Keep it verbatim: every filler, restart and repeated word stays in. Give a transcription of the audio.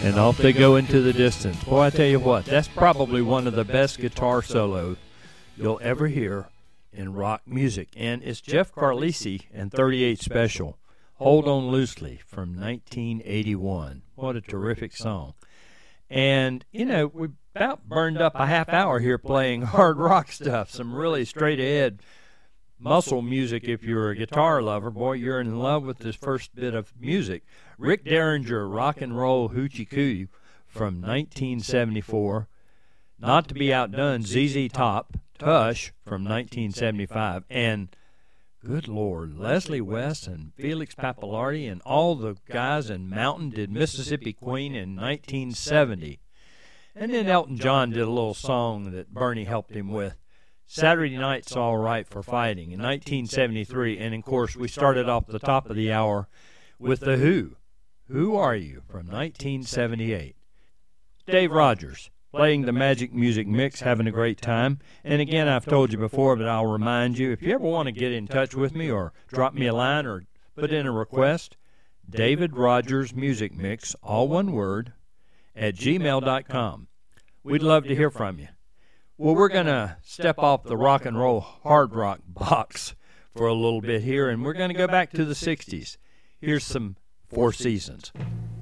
And off they go into the distance. Boy, I tell you what, that's probably one of the best guitar solos you'll ever hear in rock music. And it's Jeff Carlisi and thirty-eight Special, Hold On Loosely, from nineteen eighty-one. What a terrific song. And, you know, we about burned up a half hour here playing hard rock stuff, some really straight-ahead muscle music. If you're a guitar lover, boy, you're in love with this first bit of music. Rick Derringer, Rock and Roll Hoochie Coo from nineteen seventy-four. Not to be outdone, Z Z Top, Tush from nineteen seventy-five. And, good Lord, Leslie West and Felix Pappalardi and all the guys in Mountain did Mississippi Queen in nineteen seventy. And then Elton John did a little song that Bernie helped him with, Saturday Night's All Right for Fighting, in nineteen seventy-three. And, of course, we started off the top of the hour with The Who, Who Are You, from nineteen seventy-eight. Dave Rogers, playing the Magic Music Mix, having a great time. And, again, I've told you before, but I'll remind you, if you ever want to get in touch with me or drop me a line or put in a request, David Rogers Music Mix, all one word, at gmail dot com. We'd love to hear from you. Well, we're going to step off the rock and roll hard rock box for a little bit here, and we're going to go back to the sixties. Here's some Four Seasons.